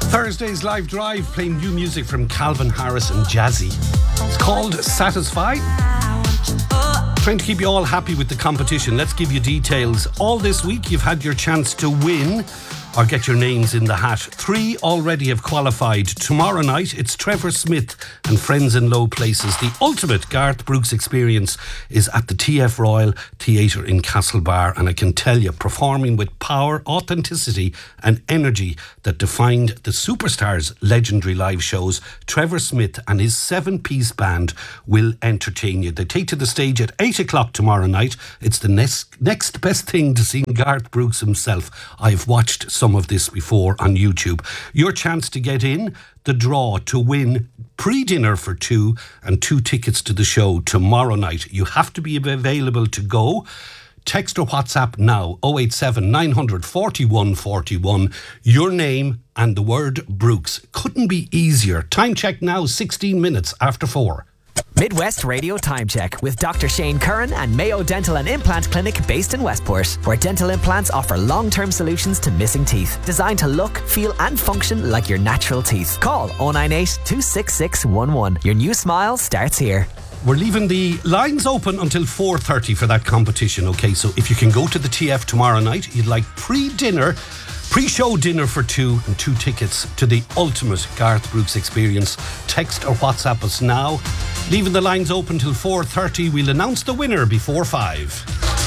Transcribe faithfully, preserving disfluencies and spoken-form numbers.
Thursday's Live Drive, playing new music from Calvin Harris and Jazzy. It's called Satisfy. Trying to keep you all happy with the competition. Let's give you details. All this week you've had your chance to win or get your names in the hat. Three already have qualified. Tomorrow night it's Trevor Smith and Friends in Low Places. The ultimate Garth Brooks experience is at the T F Royal Theatre in Castlebar, and I can tell you, performing with power, authenticity and energy that defined the superstar's legendary live shows, Trevor Smith and his seven-piece band will entertain you. They take to the stage at eight o'clock tomorrow night. It's the next, next best thing to seeing Garth Brooks himself. I've watched some of this before on YouTube. Your chance to get in the draw to win pre-dinner for two and two tickets to the show tomorrow night. You have to be available to go. Text or WhatsApp now oh eight seven, nine hundred, forty-one forty-one. Your name and the word Brooks. Couldn't be easier. Time check now, sixteen minutes after four. Midwest Radio Time Check with Doctor Shane Curran and Mayo Dental and Implant Clinic based in Westport, where dental implants offer long-term solutions to missing teeth, designed to look, feel and function like your natural teeth. Call oh nine eight, two six six one one. Your new smile starts here. We're leaving the lines open until four thirty for that competition, okay? So if you can go to the T F tomorrow night, you'd like pre-dinner, pre-show dinner for two and two tickets to the ultimate Garth Brooks experience. Text or WhatsApp us now. Leaving the lines open till four thirty. We'll announce the winner before five.